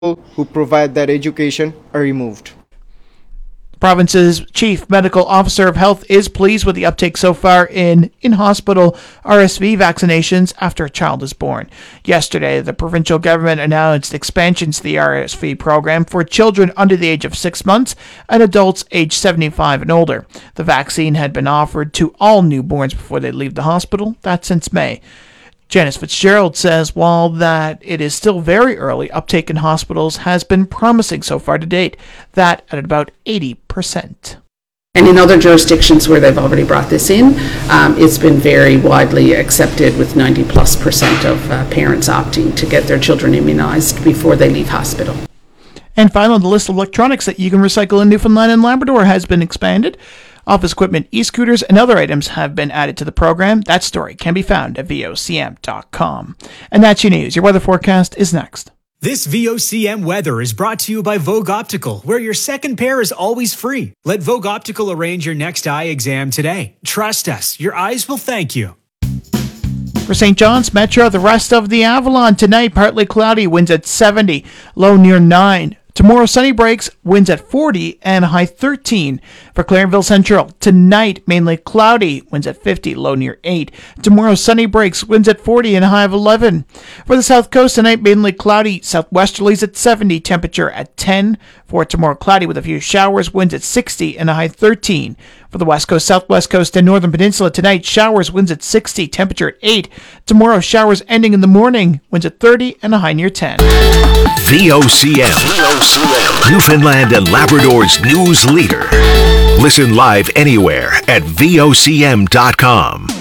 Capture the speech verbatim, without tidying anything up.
who provide that education are removed. Province's Chief Medical Officer of Health is pleased with the uptake so far in in-hospital R S V vaccinations after a child is born. Yesterday, the provincial government announced expansions to the R S V program for children under the age of six months and adults aged seventy-five and older. The vaccine had been offered to all newborns before they leave the hospital. That's since May. Janice Fitzgerald says while that it is still very early, uptake in hospitals has been promising so far to date, that at about eighty percent. And in other jurisdictions where they've already brought this in, um, it's been very widely accepted with ninety plus percent of uh, parents opting to get their children immunized before they leave hospital. And finally, the list of electronics that you can recycle in Newfoundland and Labrador has been expanded. Office equipment, e-scooters, and other items have been added to the program. That story can be found at V O C M dot com. And that's your news. Your weather forecast is next. This V O C M weather is brought to you by Vogue Optical, where your second pair is always free. Let Vogue Optical arrange your next eye exam today. Trust us, your eyes will thank you. For Saint John's Metro, the rest of the Avalon tonight, partly cloudy, winds at seventy, low near nine. Tomorrow, sunny breaks, winds at forty and a high thirteen. For Clarenville Central, tonight, mainly cloudy, winds at fifty, low near eight. Tomorrow, sunny breaks, winds at forty and a high of eleven. For the South Coast, tonight, mainly cloudy, southwesterlies at seventy, temperature at ten. For tomorrow, cloudy with a few showers, winds at sixty and a high thirteen. For the West Coast, Southwest Coast, and Northern Peninsula, tonight, showers, winds at sixty, temperature at eight. Tomorrow, showers ending in the morning, winds at thirty and a high near ten. V O C M, V O C M, Newfoundland and Labrador's news leader. Listen live anywhere at V O C M dot com.